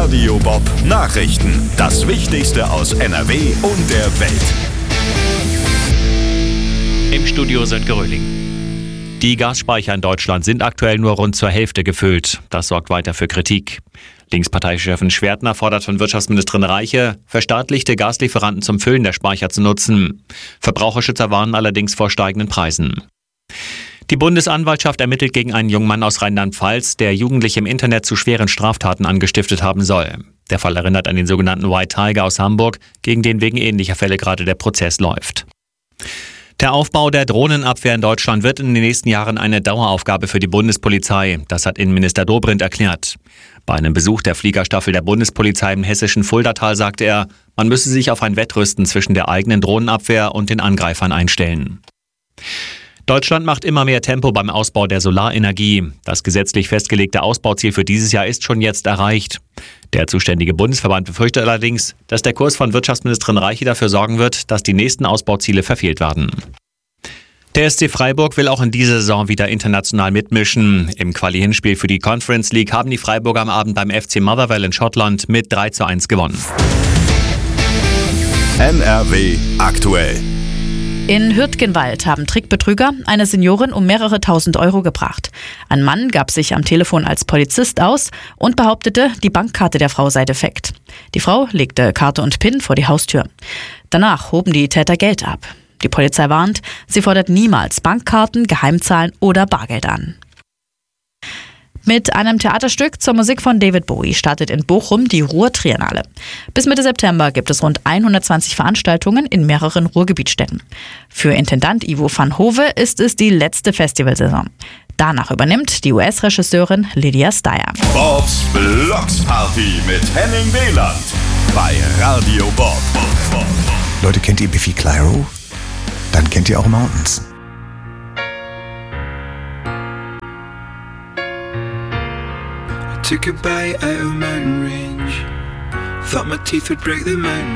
Radio Bob Nachrichten. Das Wichtigste aus NRW und der Welt. Im Studio Sönke Röhling. Die Gasspeicher in Deutschland sind aktuell nur rund zur Hälfte gefüllt. Das sorgt weiter für Kritik. Linksparteichefin Schwertner fordert von Wirtschaftsministerin Reiche, verstaatlichte Gaslieferanten zum Füllen der Speicher zu nutzen. Verbraucherschützer warnen allerdings vor steigenden Preisen. Die Bundesanwaltschaft ermittelt gegen einen jungen Mann aus Rheinland-Pfalz, der Jugendliche im Internet zu schweren Straftaten angestiftet haben soll. Der Fall erinnert an den sogenannten White Tiger aus Hamburg, gegen den wegen ähnlicher Fälle gerade der Prozess läuft. Der Aufbau der Drohnenabwehr in Deutschland wird in den nächsten Jahren eine Daueraufgabe für die Bundespolizei. Das hat Innenminister Dobrindt erklärt. Bei einem Besuch der Fliegerstaffel der Bundespolizei im hessischen Fuldatal sagte er, man müsse sich auf ein Wettrüsten zwischen der eigenen Drohnenabwehr und den Angreifern einstellen. Deutschland macht immer mehr Tempo beim Ausbau der Solarenergie. Das gesetzlich festgelegte Ausbauziel für dieses Jahr ist schon jetzt erreicht. Der zuständige Bundesverband befürchtet allerdings, dass der Kurs von Wirtschaftsministerin Reiche dafür sorgen wird, dass die nächsten Ausbauziele verfehlt werden. Der SC Freiburg will auch in dieser Saison wieder international mitmischen. Im Quali-Hinspiel für die Conference League haben die Freiburger am Abend beim FC Motherwell in Schottland mit 3:1 gewonnen. NRW aktuell. In Hürtgenwald haben Trickbetrüger eine Seniorin um mehrere tausend Euro gebracht. Ein Mann gab sich am Telefon als Polizist aus und behauptete, die Bankkarte der Frau sei defekt. Die Frau legte Karte und PIN vor die Haustür. Danach hoben die Täter Geld ab. Die Polizei warnt, sie fordert niemals Bankkarten, Geheimzahlen oder Bargeld an. Mit einem Theaterstück zur Musik von David Bowie startet in Bochum die Ruhr-Triennale. Bis Mitte September gibt es rund 120 Veranstaltungen in mehreren Ruhrgebietsstädten. Für Intendant Ivo van Hove ist es die letzte Festivalsaison. Danach übernimmt die US-Regisseurin Lydia Steyer. Bobs Blocksparty mit Henning Wieland bei Radio Bob. Leute, kennt ihr Biffy Clyro? Dann kennt ihr auch Mountains. Took a bite out of a mountain range. Thought my teeth would break the mountain.